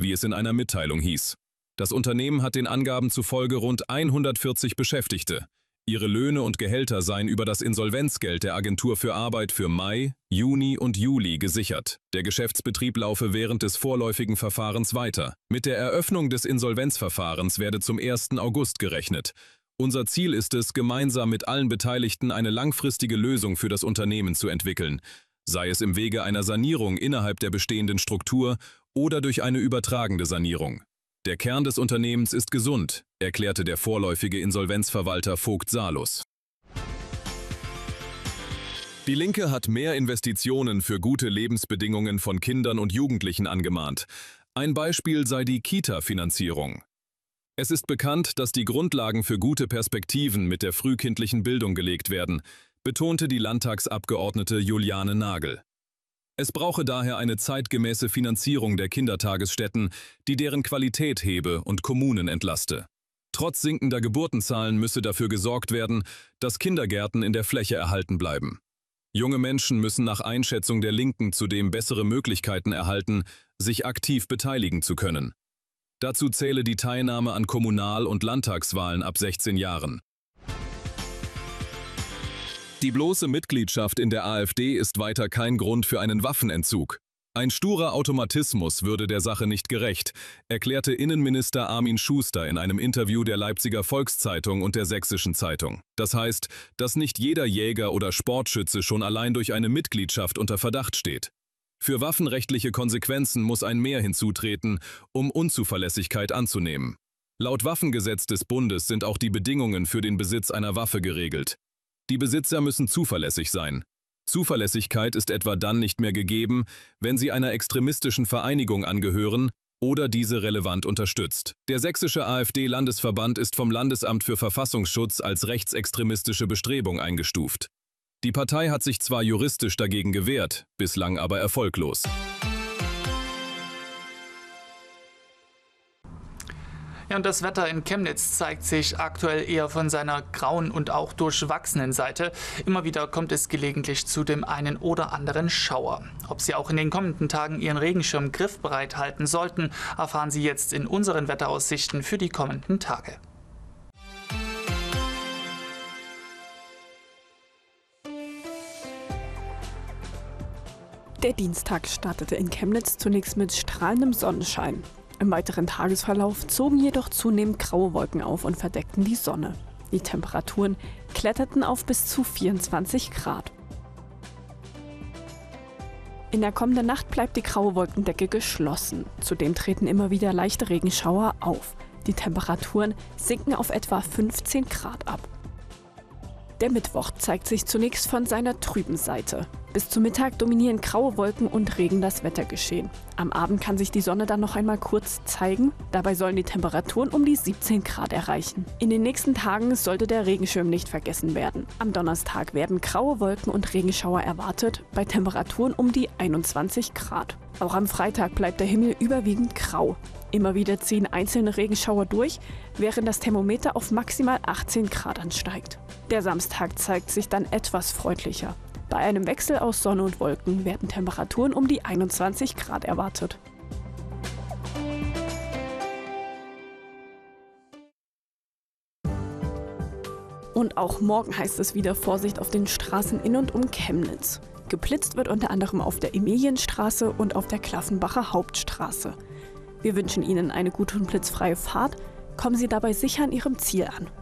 wie es in einer Mitteilung hieß. Das Unternehmen hat den Angaben zufolge rund 140 Beschäftigte. Ihre Löhne und Gehälter seien über das Insolvenzgeld der Agentur für Arbeit für Mai, Juni und Juli gesichert. Der Geschäftsbetrieb laufe während des vorläufigen Verfahrens weiter. Mit der Eröffnung des Insolvenzverfahrens werde zum 1. August gerechnet. Unser Ziel ist es, gemeinsam mit allen Beteiligten eine langfristige Lösung für das Unternehmen zu entwickeln, sei es im Wege einer Sanierung innerhalb der bestehenden Struktur oder durch eine übertragende Sanierung. Der Kern des Unternehmens ist gesund, erklärte der vorläufige Insolvenzverwalter Vogt Salus. Die Linke hat mehr Investitionen für gute Lebensbedingungen von Kindern und Jugendlichen angemahnt. Ein Beispiel sei die Kita-Finanzierung. Es ist bekannt, dass die Grundlagen für gute Perspektiven mit der frühkindlichen Bildung gelegt werden, betonte die Landtagsabgeordnete Juliane Nagel. Es brauche daher eine zeitgemäße Finanzierung der Kindertagesstätten, die deren Qualität hebe und Kommunen entlaste. Trotz sinkender Geburtenzahlen müsse dafür gesorgt werden, dass Kindergärten in der Fläche erhalten bleiben. Junge Menschen müssen nach Einschätzung der Linken zudem bessere Möglichkeiten erhalten, sich aktiv beteiligen zu können. Dazu zähle die Teilnahme an Kommunal- und Landtagswahlen ab 16 Jahren. Die bloße Mitgliedschaft in der AfD ist weiter kein Grund für einen Waffenentzug. Ein sturer Automatismus würde der Sache nicht gerecht, erklärte Innenminister Armin Schuster in einem Interview der Leipziger Volkszeitung und der Sächsischen Zeitung. Das heißt, dass nicht jeder Jäger oder Sportschütze schon allein durch eine Mitgliedschaft unter Verdacht steht. Für waffenrechtliche Konsequenzen muss ein Mehr hinzutreten, um Unzuverlässigkeit anzunehmen. Laut Waffengesetz des Bundes sind auch die Bedingungen für den Besitz einer Waffe geregelt. Die Besitzer müssen zuverlässig sein. Zuverlässigkeit ist etwa dann nicht mehr gegeben, wenn sie einer extremistischen Vereinigung angehören oder diese relevant unterstützt. Der sächsische AfD-Landesverband ist vom Landesamt für Verfassungsschutz als rechtsextremistische Bestrebung eingestuft. Die Partei hat sich zwar juristisch dagegen gewehrt, bislang aber erfolglos. Ja, und das Wetter in Chemnitz zeigt sich aktuell eher von seiner grauen und auch durchwachsenen Seite. Immer wieder kommt es gelegentlich zu dem einen oder anderen Schauer. Ob Sie auch in den kommenden Tagen Ihren Regenschirm griffbereit halten sollten, erfahren Sie jetzt in unseren Wetteraussichten für die kommenden Tage. Der Dienstag startete in Chemnitz zunächst mit strahlendem Sonnenschein. Im weiteren Tagesverlauf zogen jedoch zunehmend graue Wolken auf und verdeckten die Sonne. Die Temperaturen kletterten auf bis zu 24 Grad. In der kommenden Nacht bleibt die graue Wolkendecke geschlossen. Zudem treten immer wieder leichte Regenschauer auf. Die Temperaturen sinken auf etwa 15 Grad ab. Der Mittwoch zeigt sich zunächst von seiner trüben Seite. Bis zum Mittag dominieren graue Wolken und Regen das Wettergeschehen. Am Abend kann sich die Sonne dann noch einmal kurz zeigen. Dabei sollen die Temperaturen um die 17 Grad erreichen. In den nächsten Tagen sollte der Regenschirm nicht vergessen werden. Am Donnerstag werden graue Wolken und Regenschauer erwartet, bei Temperaturen um die 21 Grad. Auch am Freitag bleibt der Himmel überwiegend grau. Immer wieder ziehen einzelne Regenschauer durch, während das Thermometer auf maximal 18 Grad ansteigt. Der Samstag zeigt sich dann etwas freundlicher. Bei einem Wechsel aus Sonne und Wolken werden Temperaturen um die 21 Grad erwartet. Und auch morgen heißt es wieder Vorsicht auf den Straßen in und um Chemnitz. Geblitzt wird unter anderem auf der Emilienstraße und auf der Klaffenbacher Hauptstraße. Wir wünschen Ihnen eine gute und blitzfreie Fahrt. Kommen Sie dabei sicher an Ihrem Ziel an.